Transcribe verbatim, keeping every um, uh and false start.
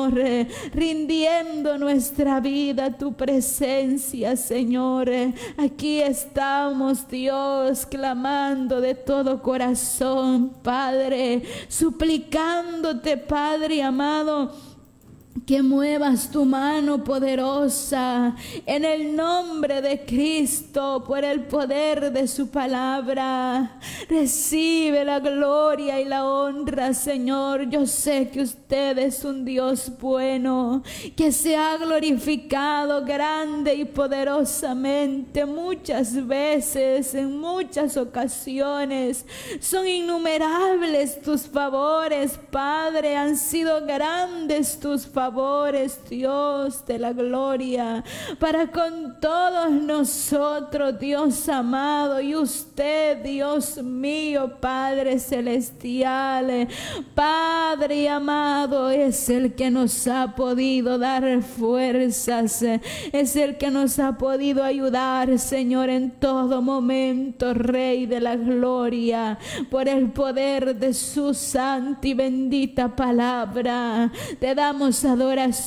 Señor, eh, rindiendo nuestra vida a tu presencia, Señor. Eh, aquí estamos, Dios, clamando de todo corazón, Padre, suplicándote, Padre amado, que muevas tu mano poderosa en el nombre de Cristo, por el poder de su palabra. Recibe la gloria y la honra, Señor. Yo sé que usted es un Dios bueno, que se ha glorificado grande y poderosamente muchas veces, en muchas ocasiones. Son innumerables tus favores, Padre. Han sido grandes tus favores, Dios de la gloria, para con todos nosotros, Dios amado, y usted, Dios mío, Padre celestial, Padre amado, es el que nos ha podido dar fuerzas, es el que nos ha podido ayudar, Señor, en todo momento, Rey de la gloria, por el poder de su santa y bendita palabra. Te damos adoración,